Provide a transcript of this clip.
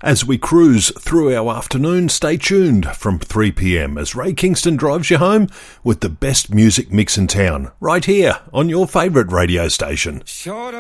As we cruise through our afternoon, stay tuned from 3 p.m. as Ray Kingston drives you home with the best music mix in town, right here on your favourite radio station. Short